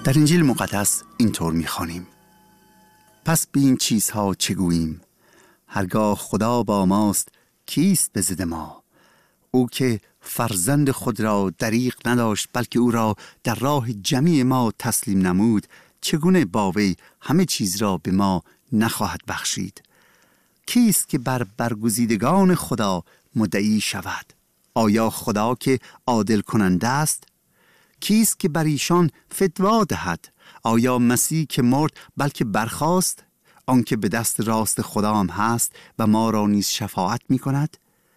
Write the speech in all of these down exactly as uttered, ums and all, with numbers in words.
در انجیل مقدس اینطور می‌خوانیم: پس به این چیزها چه گوییم؟ هرگاه خدا با ماست کیست به ضد ما؟ او که فرزند خود را دریغ نداشت بلکه او را در راه جمیع ما تسلیم نمود، چگونه با وی همه چیز را به ما نخواهد بخشید؟ کیست که بر برگزیدگان خدا مدعی شود؟ آیا خدا که عادل کننده است؟ کیست که بر ایشان فتوا دهد؟ آیا مسیح که مرد بلکه برخاست؟ آنکه به دست راست خدا هم هست و ما را نیز شفاعت می کند؟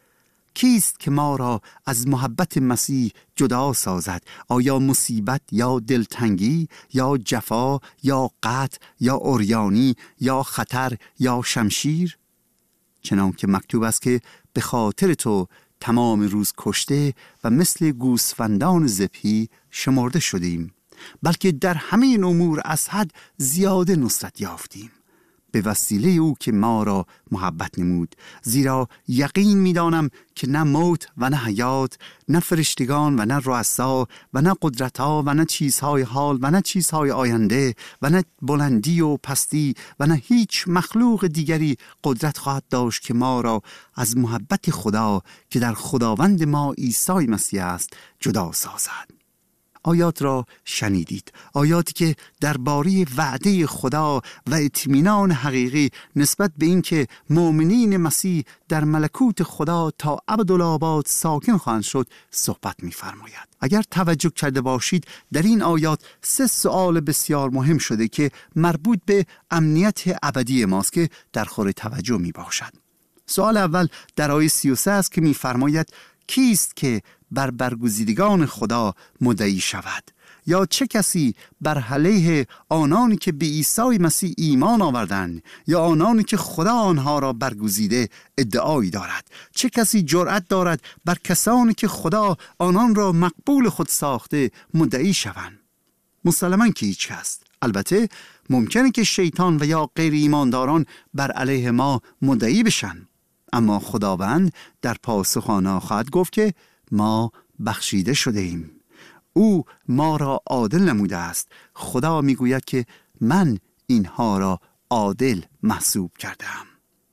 کیست که ما را از محبت مسیح جدا سازد؟ آیا مصیبت یا دلتنگی یا جفا یا قطع یا عریانی یا خطر یا شمشیر؟ چنان که مکتوب است که به خاطر تو تمام روز کشته و مثل گوسفندان ذبحی شمرده شدیم، بلکه در همه این امور از حد زیاده نصرت یافتیم به وسیله او که ما را محبت نمود. زیرا یقین می‌دانم که نه موت و نه حیات، نه فرشتگان و نه رؤسا و نه قدرت‌ها و نه چیزهای حال و نه چیزهای آینده و نه بلندی و پستی و نه هیچ مخلوق دیگری قدرت خواهد داشت که ما را از محبت خدا که در خداوند ما عیسی مسیح است جدا سازد. آیات را شنیدید، آیاتی که درباره وعده خدا و اطمینان حقیقی نسبت به اینکه مؤمنین مسیح در ملکوت خدا تا ابدالآباد ساکن خواهند شد صحبت می‌فرماید. اگر توجه کرده باشید در این آیات سه سوال بسیار مهم شده که مربوط به امنیت ابدی ماست که در خور توجه میباشد. سوال اول در آیه سی و سه است که می‌فرماید کیست که بر برگزیدگان خدا مدعی شود؟ یا چه کسی بر علیه آنانی که به عیسی مسیح ایمان آوردند یا آنانی که خدا آنها را برگزیده ادعایی دارد؟ چه کسی جرأت دارد بر کسانی که خدا آنان را مقبول خود ساخته مدعی شوند؟ مسلماً که هیچ کس. البته ممکنه که شیطان و یا غیر ایمانداران بر علیه ما مدعی بشن، اما خداوند در پاسخ آنها خواهد گفت که ما بخشیده شده ایم. او ما را عادل نموده است. خدا میگوید که من اینها را عادل محسوب کردم.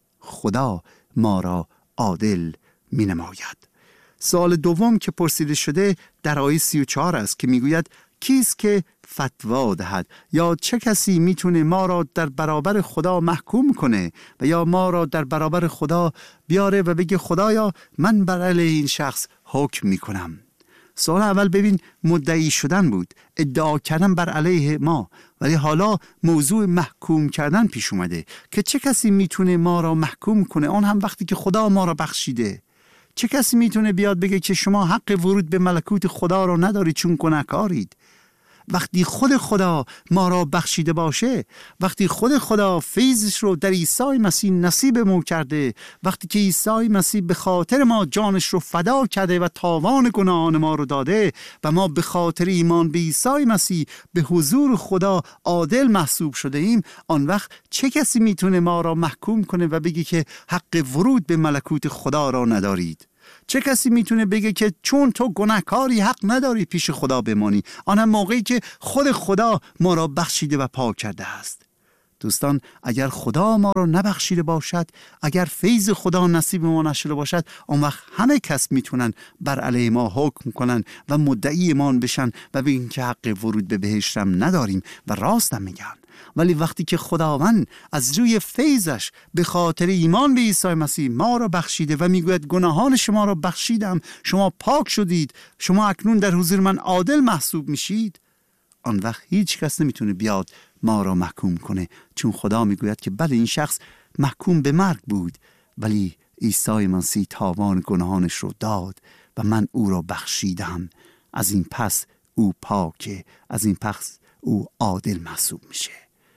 خدا ما را عادل می نماید. سوال دوم که پرسیده شده در آیه سی و چهار است که میگوید کیست که فتوا دهد؟ یا چه کسی میتونه ما را در برابر خدا محکوم کنه و یا ما را در برابر خدا بیاره و بگه خدایا من بر علیه این شخص حکم میکنم. سوال اول ببین مدعی شدن بود، ادعا کردن بر علیه ما، ولی حالا موضوع محکوم کردن پیش اومده که چه کسی میتونه ما را محکوم کنه، آن هم وقتی که خدا ما را بخشیده. چه کسی میتونه بیاد بگه که شما حق ورود به ملکوت خدا را ندارید چون گناهکارید؟ وقتی خود خدا ما را بخشیده باشه، وقتی خود خدا فیضش رو در عیسی مسیح نصیب ما کرده، وقتی که عیسی مسیح به خاطر ما جانش رو فدا کرده و تاوان گناهان ما رو داده و ما به خاطر ایمان به عیسی مسیح به حضور خدا عادل محسوب شده ایم، آن وقت چه کسی میتونه ما را محکوم کنه و بگه که حق ورود به ملکوت خدا را ندارید؟ چه کسی میتونه بگه که چون تو گناهکاری حق نداری پیش خدا بمانی، آنم موقعی که خود خدا ما را بخشیده و پاک کرده است؟ دوستان، اگر خدا ما را نبخشیده باشد، اگر فیض خدا نصیب ما نشده باشد، اون وقت همه کس میتونن بر علیه ما حکم کنن و مدعی ایمان بشن و بگن که حق ورود به بهشت هم نداریم و راست هم میگن. ولی وقتی که خداوند از روی فیضش به خاطر ایمان به عیسی مسیح ما را بخشیده و میگوید گناهان شما را بخشیدم، شما پاک شدید، شما اکنون در حضور من عادل محسوب میشید، آن وقت هیچ کس نمیتونه بیاد ما را محکوم کنه، چون خدا میگوید که بله این شخص محکوم به مرگ بود ولی عیسی مسیح تاوان گناهانش رو داد و من او را بخشیدم. از این پس او پاکه، از این پس او عادل محسوب میشه.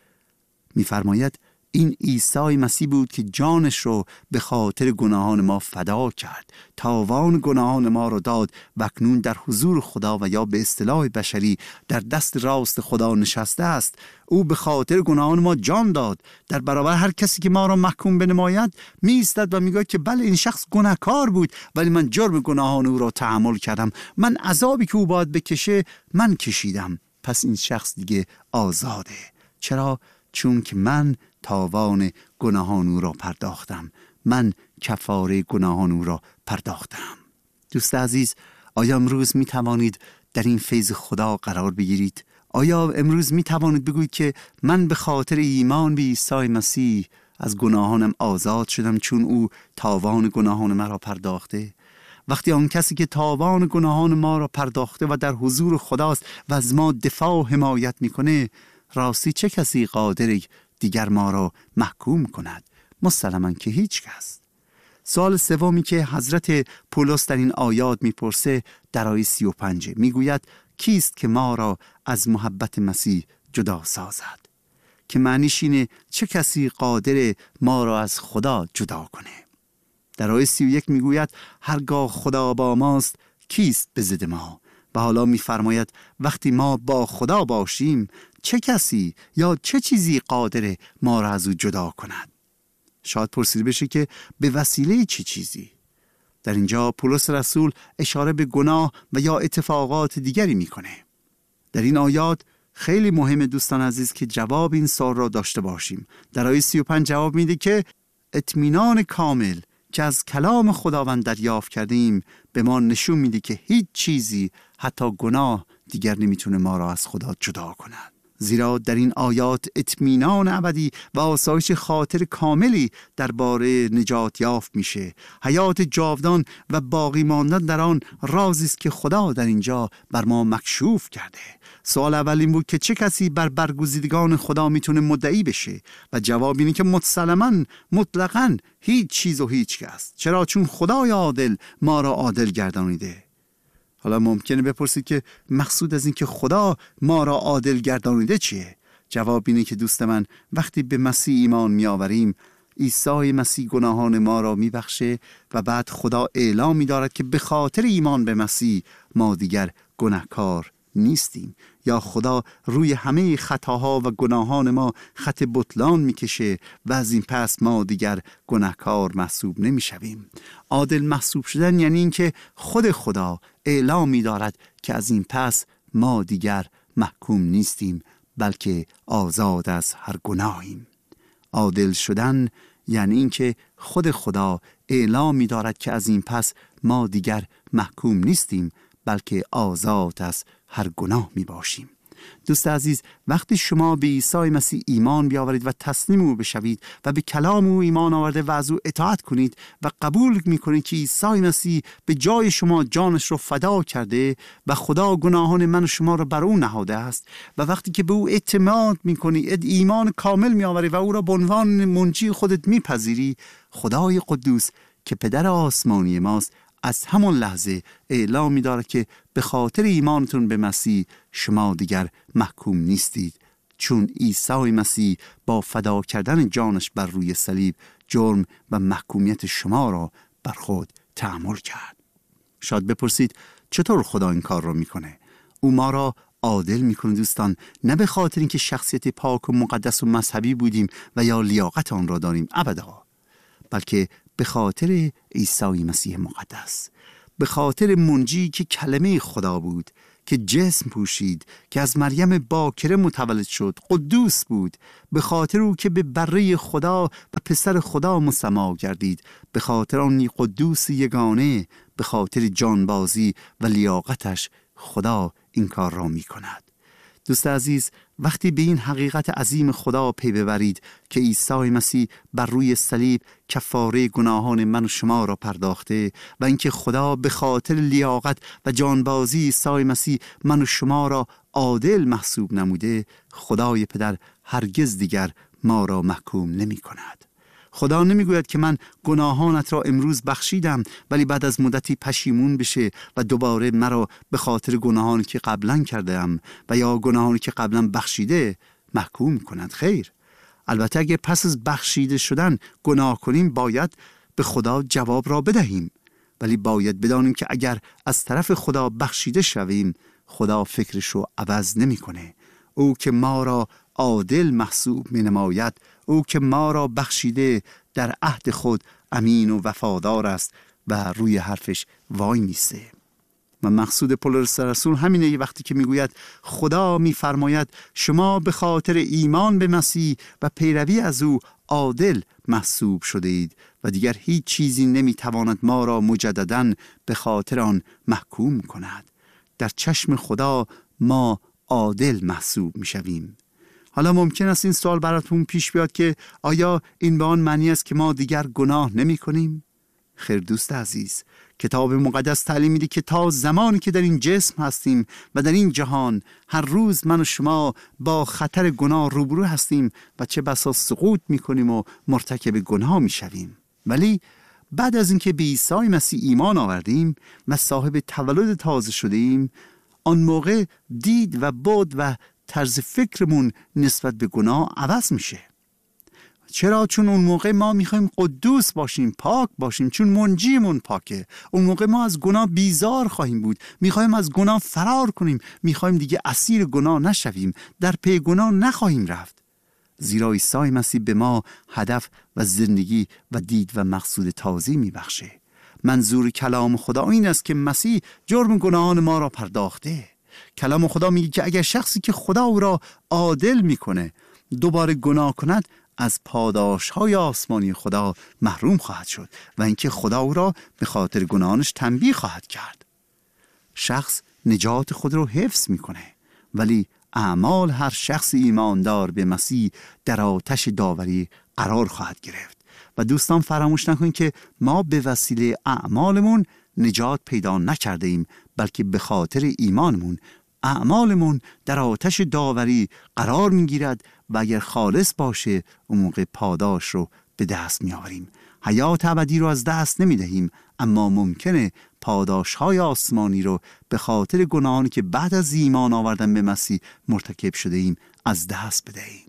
میفرماید این عیسی مسیح بود که جانش رو به خاطر گناهان ما فدا کرد، تاوان گناهان ما رو داد و اکنون در حضور خدا و یا به اصطلاح بشری در دست راست خدا نشسته است. او به خاطر گناهان ما جان داد. در برابر هر کسی که ما را محکوم بنماید می ایستد و میگه که بله این شخص گناهکار بود ولی من جرم گناهان او را تحمل کردم، من عذابی که او باید بکشه من کشیدم. پس این شخص دیگه آزاده. چرا؟ چون که من تاوان گناهان او را پرداختم، من کفاره گناهان او را پرداختم. دوست عزیز، آیا امروز می توانید در این فیض خدا قرار بگیرید؟ آیا امروز می توانید بگویید که من به خاطر ایمان به عیسی مسیح از گناهانم آزاد شدم چون او تاوان گناهان مرا پرداخته؟ وقتی آن کسی که تاوان گناهان ما را پرداخته و در حضور خداست و از ما دفاع و حمایت میکنه، راستی چه کسی قادر دیگر ما را محکوم کند؟ مسلماً که هیچ کس. سوال سومی که حضرت پولس در این آیات میپرسه در آیه سی و پنج میگوید کیست که ما را از محبت مسیح جدا سازد؟ که معنیش اینه چه کسی قادر ما را از خدا جدا کنه؟ در آیه سی و یک میگوید هرگاه خدا با ماست کیست به ضد ما؟ و حالا میفرماید وقتی ما با خدا باشیم چه کسی یا چه چیزی قادر ما را از او جدا کند؟ شاید پرسیده بشه که به وسیله چه چیزی؟ در اینجا پولس رسول اشاره به گناه و یا اتفاقات دیگری میکنه. در این آیات خیلی مهمه دوستان عزیز که جواب این سوال را داشته باشیم. در آیه سی و پنج جواب میده که اطمینان کامل که از کلام خداوند دریافت کردیم به ما نشون میده که هیچ چیزی حتی گناه دیگر نمیتونه ما را از خدا جدا کند. زیرا در این آیات اطمینان ابدی و آسایش خاطر کاملی درباره نجات یافت میشه. حیات جاودان و باقی ماندن در آن رازی است که خدا در اینجا بر ما مکشوف کرده. سوال اول این بود که چه کسی بر برگزیدگان خدا میتونه مدعی بشه؟ و جواب اینه که مسلماً مطلقاً هیچ چیز و هیچ کس. چرا؟ چون خدای عادل ما را عادل گردانیده. حالا ممکنه بپرسید که مقصود از این که خدا ما را عادل گردانیده چیه؟ جواب اینه که دوست من وقتی به مسیح ایمان می آوریم عیسی مسیح گناهان ما را می بخشه و بعد خدا اعلام می دارد که به خاطر ایمان به مسیح ما دیگر گناهکار نیستیم، یا خدا روی همه خطاها و گناهان ما خط بطلان میکشه و از این پس ما دیگر گناهکار محسوب نمیشویم. عادل محسوب شدن یعنی این که خود خدا اعلام می‌دارد که از این پس ما دیگر محکوم نیستیم بلکه آزاد از هر گناهیم. عادل شدن یعنی این که خود خدا اعلام می‌دارد که از این پس ما دیگر محکوم نیستیم بلکه آزاد از هر گناه می باشیم. دوست عزیز، وقتی شما به عیسی مسیح ایمان بیاورید و تسلیم او بشوید و به کلام او ایمان آورده و از او اطاعت کنید و قبول می کنید که عیسی مسیح به جای شما جانش رو فدا کرده و خدا گناهان من و شما رو بر او نهاده است، و وقتی که به او اعتماد می کنی، ایمان کامل می آوری و او را به عنوان منجی خودت می پذیری، خدای قدوس که پدر آسمانی ماست از همون لحظه اعلام می‌دارد که به خاطر ایمانتون به مسیح شما دیگر محکوم نیستید، چون عیسی مسیح با فدا کردن جانش بر روی صلیب جرم و محکومیت شما را بر خود تحمل کرد. شاید بپرسید چطور خدا این کار را میکنه؟ او ما را عادل میکنه دوستان، نه به خاطر اینکه شخصیت پاک و مقدس و مذهبی بودیم و یا لیاقت آن را داریم، ابدا، بلکه به خاطر عیسی مسیح مقدس، به خاطر منجی که کلمه خدا بود، که جسم پوشید، که از مریم باکره متولد شد، قدوس بود، به خاطر او که به بره خدا و پسر خدا مسما گردید، به خاطر آن قدوس یگانه، به خاطر جانبازی و لیاقتش خدا این کار را می کند. دوست عزیز، وقتی به این حقیقت عظیم خدا پی ببرید که عیسی مسیح بر روی صلیب کفاره گناهان من و شما را پرداخته و اینکه خدا به خاطر لیاقت و جانبازی عیسی مسیح من و شما را عادل محسوب نموده، خدای پدر هرگز دیگر ما را محکوم نمی کند. خدا نمیگوید که من گناهانت را امروز بخشیدم ولی بعد از مدتی پشیمون بشه و دوباره مرا به خاطر گناهانی که قبلا کردم و یا گناهانی که قبلا بخشیده محکوم کند. خیر، البته اگه پس از بخشیده شدن گناه کنیم باید به خدا جواب را بدهیم، ولی باید بدانیم که اگر از طرف خدا بخشیده شویم خدا فکرش رو عوض نمی کنه. او که ما را عادل محسوب می نماید، او که ما را بخشیده در عهد خود امین و وفادار است و روی حرفش وای میسته. و مقصود پولس رسول همینه، وقتی که میگوید خدا میفرماید شما به خاطر ایمان به مسیح و پیروی از او عادل محسوب شده اید و دیگر هیچ چیزی نمیتواند ما را مجدداً به خاطر آن محکوم کند. در چشم خدا ما عادل محسوب میشویم. حالا ممکن است این سوال براتون پیش بیاد که آیا این به آن معنی است که ما دیگر گناه نمی کنیم؟ خیر دوست عزیز، کتاب مقدس تعلیم میده که تا زمانی که در این جسم هستیم و در این جهان هر روز من و شما با خطر گناه روبرو هستیم و چه بسا سقوط میکنیم و مرتکب گناه میشویم. ولی بعد از اینکه به عیسی مسیح ایمان آوردیم و صاحب تولد تازه شدیم، آن موقع دید و بود و طرز فکرمون نسبت به گناه عوض میشه. چرا؟ چون اون موقع ما میخوایم قدوس باشیم، پاک باشیم، چون منجیمون پاکه. اون موقع ما از گناه بیزار خواهیم بود، میخوایم از گناه فرار کنیم، میخوایم دیگه اسیر گناه نشویم، در پی گناه نخواهیم رفت. زیرا عیسی مسیح به ما هدف و زندگی و دید و مقصود تازه میبخشه. منظور کلام خدا این است که مسیح جرم گناهان ما را پرداخته. کلام خدا میگه که اگر شخصی که خدا او را عادل میکنه دوباره گناه کند، از پاداش‌های آسمانی خدا محروم خواهد شد و اینکه خدا او را به خاطر گناهانش تنبیه خواهد کرد. شخص نجات خود را حفظ میکنه، ولی اعمال هر شخص ایماندار به مسیح در آتش داوری قرار خواهد گرفت. و دوستان فراموش نکنید که ما به وسیله اعمالمون نجات پیدا نکرده ایم، بلکه به خاطر ایمانمون اعمالمون در آتش داوری قرار میگیرد و اگر خالص باشه اون موقع پاداش رو به دست میآوریم. حیات ابدی رو از دست نمیدهیم، اما ممکنه پاداش های آسمانی رو به خاطر گناهانی که بعد از ایمان آوردن به مسیح مرتکب شده ایم از دست بدهیم.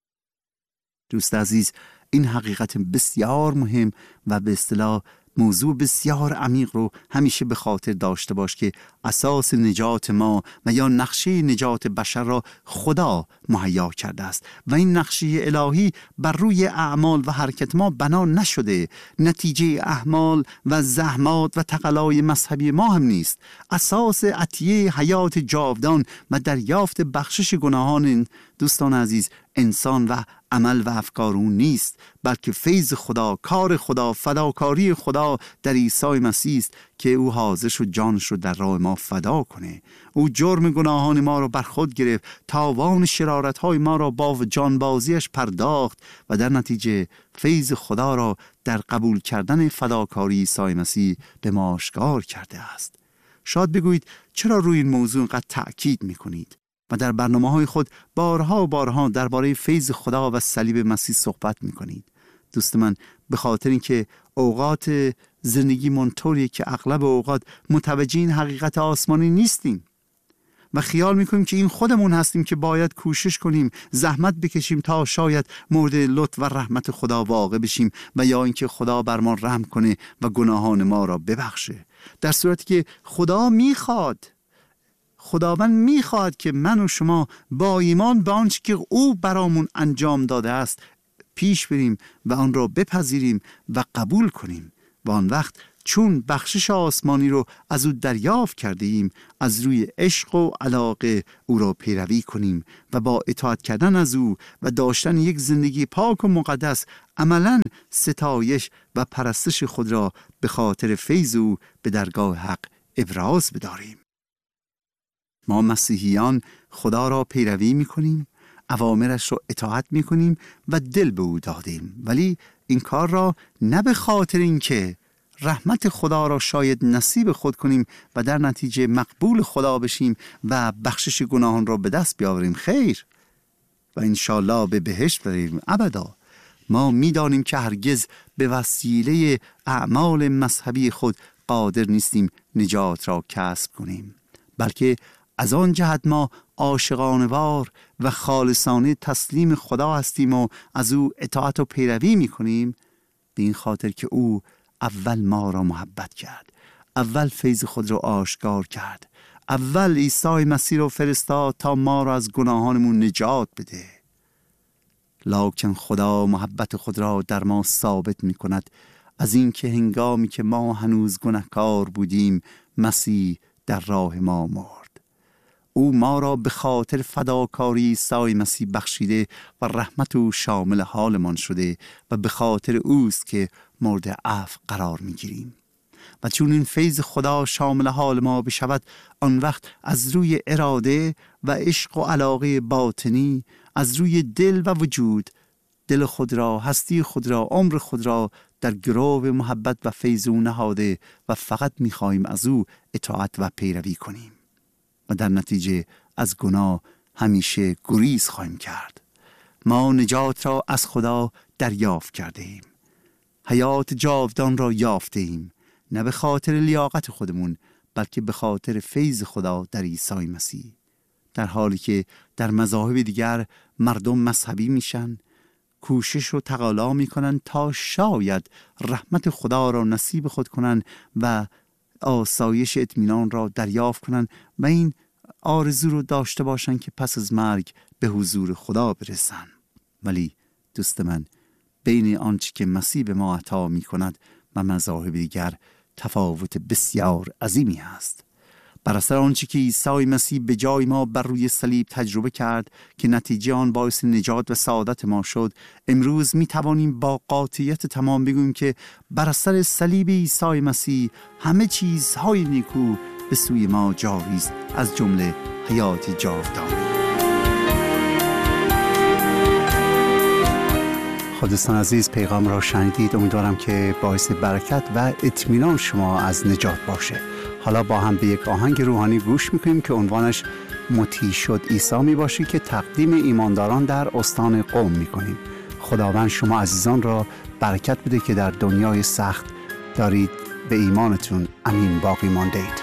دوست عزیز، این حقیقت بسیار مهم و به اصطلاح موضوع بسیار عمیق رو همیشه به خاطر داشته باش که اساس نجات ما و یا نقشه نجات بشر را خدا مهیا کرده است و این نقشه الهی بر روی اعمال و حرکت ما بنا نشده. نتیجه اعمال و زحمات و تقلای مذهبی ما هم نیست. اساس عطیه حیات جاودان و دریافت بخشش گناهان دوستان عزیز انسان و عمل و افکار اون نیست، بلکه فیض خدا، کار خدا، فداکاری خدا در عیسی مسیح است که او حاضر شد جانش رو در راه ما فدا کنه. او جرم گناهان ما رو بر خود گرفت، تاوان شرارت‌های ما را با جانبازیش پرداخت و در نتیجه فیض خدا را در قبول کردن فداکاری عیسی مسیح به ما آشکار کرده است. شاید بگویید چرا روی این موضوع اینقدر تأکید می‌کنید و در برنامه‌های خود بارها و بارها درباره فیض خدا و صلیب مسیح صحبت می‌کنید؟ دوست من، به خاطر اینکه اوقات زندگی منطوریه که اغلب اوقات متوجه این حقیقت آسمانی نیستیم و خیال میکنیم که این خودمون هستیم که باید کوشش کنیم، زحمت بکشیم تا شاید مورد لطف و رحمت خدا واقع بشیم و یا اینکه خدا بر ما رحم کنه و گناهان ما را ببخشه. در صورتی که خدا میخواد خداوند میخواد که من و شما با ایمان به آنچه که او برامون انجام داده است پیش بریم و آن را بپذیریم و قبول کنیم و آن وقت چون بخشش آسمانی رو از او دریافت کرده ایم از روی عشق و علاقه او را پیروی کنیم و با اطاعت کردن از او و داشتن یک زندگی پاک و مقدس عملاً ستایش و پرستش خود را به خاطر فیض او به درگاه حق ابراز بداریم. ما مسیحیان خدا را پیروی می‌کنیم، اوامرش را اطاعت می‌کنیم و دل به او دادیم، ولی این کار را نه به خاطر اینکه رحمت خدا را شاید نصیب خود کنیم و در نتیجه مقبول خدا بشیم و بخشش گناهان را به دست بیاوریم، خیر، و انشالله به بهشت بریم. ابدا. ما می‌دانیم که هرگز به وسیله اعمال مذهبی خود قادر نیستیم نجات را کسب کنیم، بلکه از آن جهت ما عاشقانه‌وار و خالصانه تسلیم خدا هستیم و از او اطاعت و پیروی می‌کنیم به این خاطر که او اول ما را محبت کرد، اول فیض خود را آشکار کرد، اول عیسی مسیح را فرستاد تا ما را از گناهانمون نجات بده. لکن خدا محبت خود را در ما ثابت می کند از این که هنگامی که ما هنوز گناهکار بودیم مسیح در راه ما مرد. او ما را به خاطر فداکاری عیسی مسیح بخشیده و رحمت او شامل حالمان شده و به خاطر اوست که مورد عفو قرار میگیریم. و چون این فیض خدا شامل حال ما بشود، آن وقت از روی اراده و عشق و علاقه باطنی، از روی دل و وجود، دل خود را، هستی خود را، عمر خود را در گرو محبت و فیض او نهاده و فقط می‌خواهیم از او اطاعت و پیروی کنیم و در نتیجه از گناه همیشه گریز خواهیم کرد. ما نجات را از خدا دریافت کرده ایم، حیات جاودان را یافته ایم، نه به خاطر لیاقت خودمون بلکه به خاطر فیض خدا در عیسی مسیح. در حالی که در مذاهب دیگر مردم مذهبی میشن، کوشش و تقالا میکنن تا شاید رحمت خدا را نصیب خود کنن و آسایش اطمینان را دریافت کنن و این آرزو رو داشته باشن که پس از مرگ به حضور خدا برسن. ولی دوست من، بین آنچه که مسیح به ما عطا میکند و مذاهب دیگر تفاوت بسیار عظیمی است. بر اثر آنچه که عیسی مسیح به جای ما بر روی صلیب تجربه کرد که نتیجه آن باعث نجات و سعادت ما شد، امروز می توانیم با قاطعیت تمام بگوییم که بر اثر صلیب عیسی مسیح همه چیزهای نیکو به سوی ما جاری است، از جمله حیات جاودانی. خودستان عزیز، پیغام را شنیدید. امیدوارم که باعث برکت و اطمینان شما از نجات باشه. حالا با هم به یک آهنگ روحانی گوش میکنیم که عنوانش مطیع شد عیسی می باشه که تقدیم ایمانداران در استان قم میکنیم. خداوند شما عزیزان را برکت بده که در دنیای سخت دارید به ایمانتون امین باقی مانده اید.